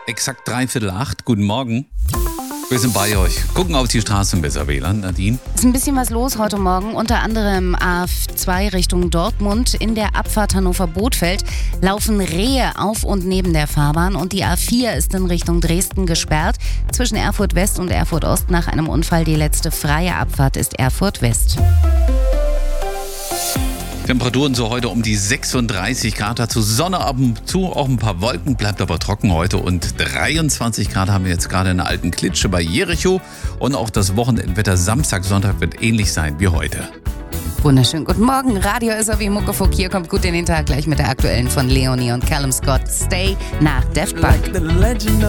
Exakt 7:45. Guten Morgen. Wir sind bei euch. Gucken auf die Straßen besser, WLAN. Nadine? Es ist ein bisschen was los heute Morgen, unter anderem A2 Richtung Dortmund. In der Abfahrt Hannover-Bothfeld laufen Rehe auf und neben der Fahrbahn und die A4 ist in Richtung Dresden gesperrt. Zwischen Erfurt West und Erfurt Ost nach einem Unfall. Die letzte freie Abfahrt ist Erfurt West. Temperaturen so heute um die 36 Grad. Dazu Sonne ab und zu, auch ein paar Wolken, bleibt aber trocken heute. Und 23 Grad haben wir jetzt gerade in der alten Klitsche bei Jericho. Und auch das Wochenendwetter Samstag, Sonntag wird ähnlich sein wie heute. Wunderschönen guten Morgen. Radio ist wie Muckefuck. Hier kommt gut in den Tag gleich mit der aktuellen von Leonie und Callum Scott. Stay nach Daft Punk.